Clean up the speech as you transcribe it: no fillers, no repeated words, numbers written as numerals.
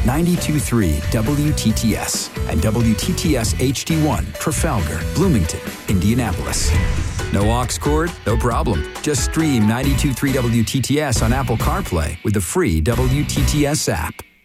92.3 WTTS and WTTS HD1, Trafalgar, Bloomington, Indianapolis. No aux cord? No problem. Just stream 92.3 WTTS on Apple CarPlay with the free WTTS app.